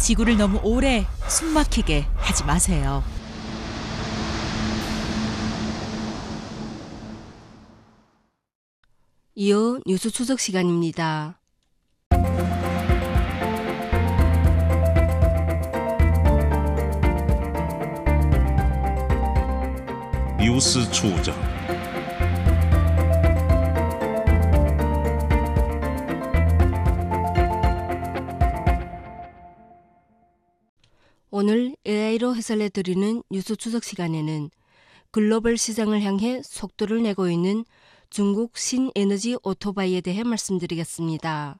지구를 너무 오래 숨막히게 하지 마세요. 이어 뉴스 추적 시간입니다. 뉴스 추적. 오늘 AI로 해설해드리는 뉴스 추적 시간에는 글로벌 시장을 향해 속도를 내고 있는 중국 신에너지 오토바이에 대해 말씀드리겠습니다.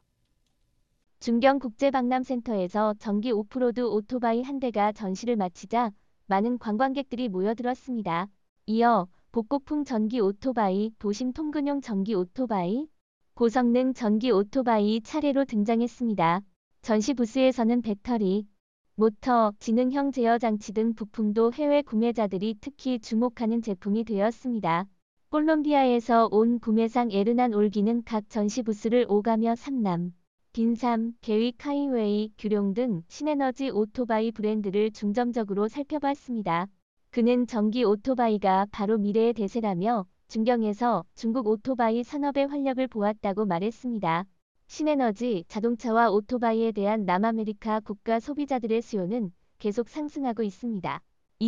중경국제박람센터에서 전기 오프로드 오토바이 한 대가 전시를 마치자 많은 관광객들이 모여들었습니다. 이어 복고풍 전기 오토바이, 도심 통근용 전기 오토바이, 고성능 전기 오토바이 차례로 등장했습니다. 전시 부스에서는 배터리, 모터, 지능형 제어 장치 등 부품도 해외 구매자들이 특히 주목하는 제품이 되었습니다. 콜롬비아에서 온 구매상 에르난 올기는 각 전시 부스를 오가며 삼남, 빈삼, 개위 카이웨이, 규룡 등 신에너지 오토바이 브랜드를 중점적으로 살펴봤습니다. 그는 전기 오토바이가 바로 미래의 대세라며 중경에서 중국 오토바이 산업의 활력을 보았다고 말했습니다. 신에너지, 자동차와 오토바이에 대한 남아메리카 국가 소비자들의 수요는 계속 상승하고 있습니다.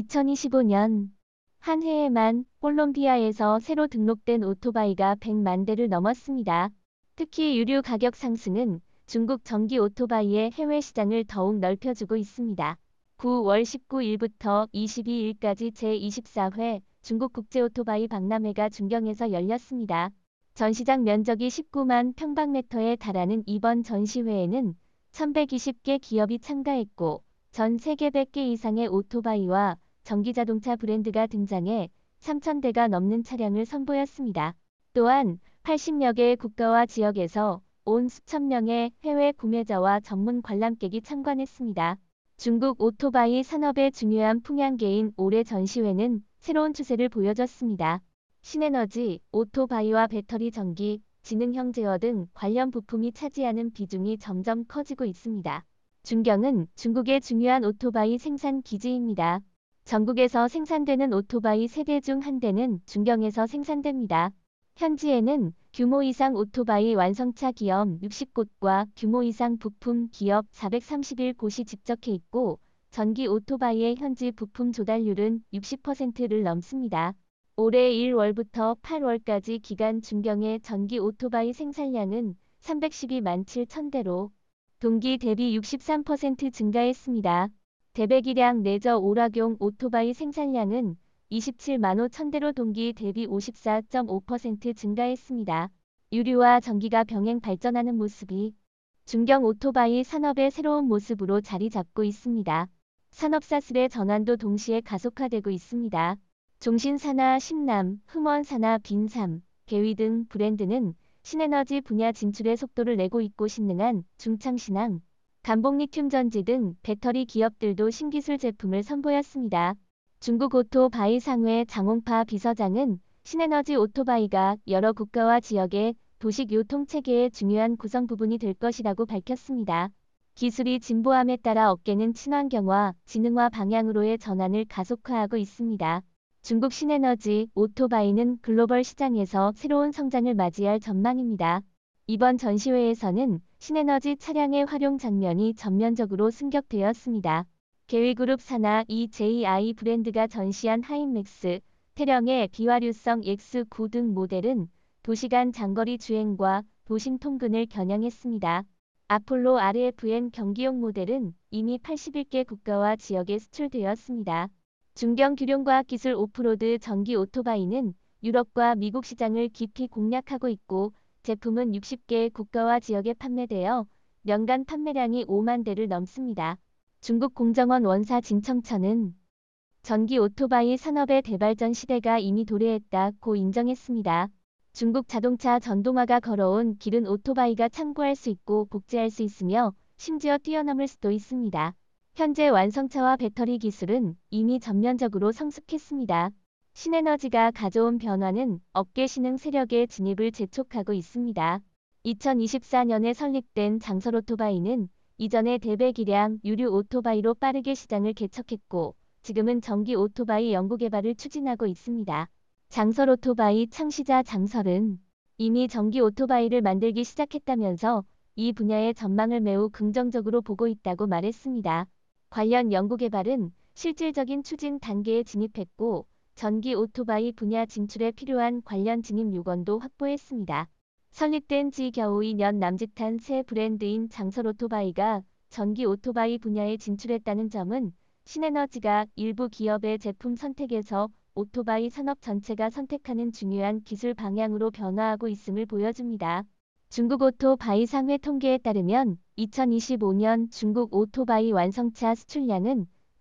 2025년 한 해에만 콜롬비아에서 새로 등록된 오토바이가 100만 대를 넘었습니다. 특히 유류 가격 상승은 중국 전기 오토바이의 해외 시장을 더욱 넓혀주고 있습니다. 9월 19일부터 22일까지 제24회 중국 국제오토바이 박람회가 중경에서 열렸습니다. 전시장 면적이 19만 평방미터에 달하는 이번 전시회에는 1120개 기업이 참가했고 전 세계 100개 이상의 오토바이와 전기자동차 브랜드가 등장해 3,000대가 넘는 차량을 선보였습니다. 또한 80여 개의 국가와 지역에서 온 수천 명의 해외 구매자와 전문 관람객이 참관했습니다. 중국 오토바이 산업의 중요한 풍향계인 올해 전시회는 새로운 추세를 보여줬습니다. 신에너지, 오토바이와 배터리 전기, 지능형 제어 등 관련 부품이 차지하는 비중이 점점 커지고 있습니다. 중경은 중국의 중요한 오토바이 생산 기지입니다. 전국에서 생산되는 오토바이 3대 중 1대는 중경에서 생산됩니다. 현지에는 규모 이상 오토바이 완성차 기업 60곳과 규모 이상 부품 기업 431곳이 집적해 있고 전기 오토바이의 현지 부품 조달률은 60%를 넘습니다. 올해 1월부터 8월까지 기간 중경의 전기 오토바이 생산량은 312만 7천 대로 동기 대비 63% 증가했습니다. 대배기량 레저 오락용 오토바이 생산량은 27만 5천 대로 동기 대비 54.5% 증가했습니다. 유류와 전기가 병행 발전하는 모습이 중경 오토바이 산업의 새로운 모습으로 자리 잡고 있습니다. 산업사슬의 전환도 동시에 가속화되고 있습니다. 종신사나 신남, 흠원사나 빈삼, 개위 등 브랜드는 신에너지 분야 진출의 속도를 내고 있고 신능한 중창신항, 감봉리튬전지 등 배터리 기업들도 신기술 제품을 선보였습니다. 중국 오토바이 상회 장홍파 비서장은 신에너지 오토바이가 여러 국가와 지역의 도시 교통체계의 중요한 구성 부분이 될 것이라고 밝혔습니다. 기술이 진보함에 따라 업계는 친환경화, 지능화 방향으로의 전환을 가속화하고 있습니다. 중국 신에너지 오토바이는 글로벌 시장에서 새로운 성장을 맞이할 전망입니다. 이번 전시회에서는 신에너지 차량의 활용 장면이 전면적으로 승격되었습니다. 개위그룹 산하 EJI 브랜드가 전시한 하이맥스, 태령의 비활유성 X9 등 모델은 도시간 장거리 주행과 도심 통근을 겨냥했습니다. 아폴로 RFN 경기용 모델은 이미 81개 국가와 지역에 수출되었습니다. 중경 규룡과학기술 오프로드 전기 오토바이는 유럽과 미국 시장을 깊이 공략하고 있고 제품은 60개 국가와 지역에 판매되어 연간 판매량이 5만 대를 넘습니다. 중국 공정원 원사 진청천은 전기 오토바이 산업의 대발전 시대가 이미 도래했다고 인정했습니다. 중국 자동차 전동화가 걸어온 길은 오토바이가 참고할 수 있고 복제할 수 있으며 심지어 뛰어넘을 수도 있습니다. 현재 완성차와 배터리 기술은 이미 전면적으로 성숙했습니다. 신에너지가 가져온 변화는 업계 신흥 세력의 진입을 재촉하고 있습니다. 2024년에 설립된 장설 오토바이는 이전에 대배기량 유류 오토바이로 빠르게 시장을 개척했고 지금은 전기 오토바이 연구개발을 추진하고 있습니다. 장설 오토바이 창시자 장설은 이미 전기 오토바이를 만들기 시작했다면서 이 분야의 전망을 매우 긍정적으로 보고 있다고 말했습니다. 관련 연구개발은 실질적인 추진 단계에 진입했고 전기 오토바이 분야 진출에 필요한 관련 진입 요건도 확보했습니다. 설립된 지 겨우 2년 남짓한 새 브랜드인 장설 오토바이가 전기 오토바이 분야에 진출했다는 점은 신에너지가 일부 기업의 제품 선택에서 오토바이 산업 전체가 선택하는 중요한 기술 방향으로 변화하고 있음을 보여줍니다. 중국 오토바이 상회 통계에 따르면 2025년 중국 오토바이 완성차 수출량은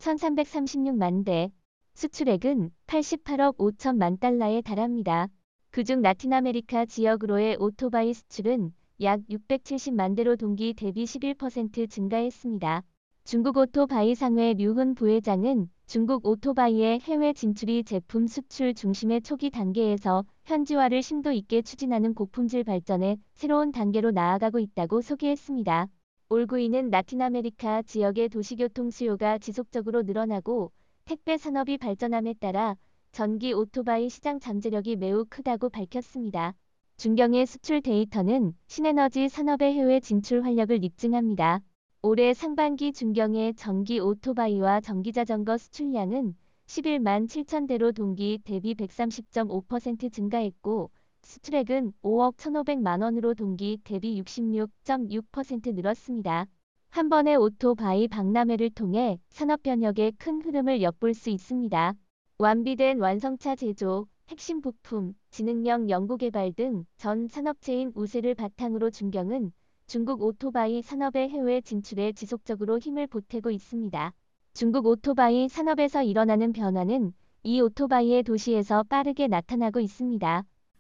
1,336만 대, 수출액은 88억 5천만 달러에 달합니다. 그중 라틴 아메리카 지역으로의 오토바이 수출은 약 670만 대로 동기 대비 11% 증가했습니다. 중국 오토바이 상회 류훈 부회장은 중국 오토바이의 해외 진출이 제품 수출 중심의 초기 단계에서 현지화를 심도 있게 추진하는 고품질 발전의 새로운 단계로 나아가고 있다고 소개했습니다. 올구이는 라틴 아메리카 지역의 도시교통 수요가 지속적으로 늘어나고 택배 산업이 발전함에 따라 전기 오토바이 시장 잠재력이 매우 크다고 밝혔습니다. 중경의 수출 데이터는 신에너지 산업의 해외 진출 활력을 입증합니다. 올해 상반기 중경의 전기 오토바이와 전기자전거 수출량은 11만 7천 대로 동기 대비 130.5% 증가했고 수출액은 5억 1,500만 원으로 동기 대비 66.6% 늘었습니다. 한 번의 오토바이 박람회를 통해 산업 변혁의 큰 흐름을 엿볼 수 있습니다. 완비된 완성차 제조, 핵심 부품, 지능형 연구개발 등 전 산업체인 우세를 바탕으로 중경은 중국 오토바이 산업의 해외 진출에 지속적으로 힘을 보태고 있습니다. 중국 오토바이 산업에서 일어나는 변화는 이 오토바이의 도시에서 빠르게 나타나고 있습니다.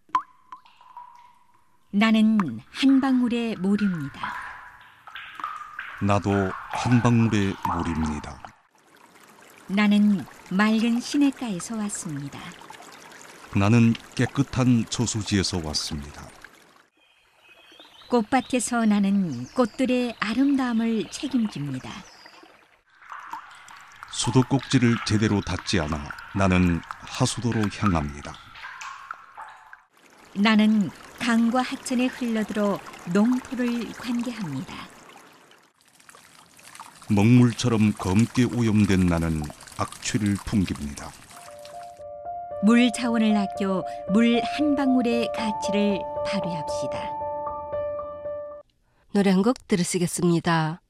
나는 한 방울의 물입니다. 나도 한 방울의 물입니다. 나는 맑은 시냇가에서 왔습니다. 나는 깨끗한 저수지에서 왔습니다. 꽃밭에서 나는 꽃들의 아름다움을 책임집니다. 수도꼭지를 제대로 닫지 않아 나는 하수도로 향합니다. 나는 강과 하천에 흘러들어 농토를 관계합니다. 먹물처럼 검게 오염된 나는 악취를 풍깁니다. 물 자원을 아껴 물 한 방울의 가치를 발휘합시다. 노래 한 곡 들으시겠습니다.